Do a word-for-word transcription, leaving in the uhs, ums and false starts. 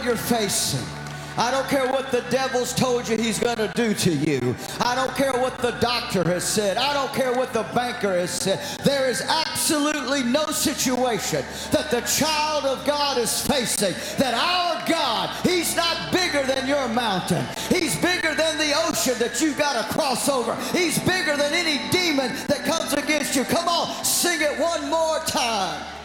you're facing. I don't care what the devil's told you he's going to do to you. I don't care what the doctor has said. I don't care what the banker has said. There is absolutely no situation that the child of God is facing that our God, he's not bigger than your mountain. He's bigger than the ocean that you've got to cross over. He's bigger than any demon that comes against you. Come on, sing it one more time.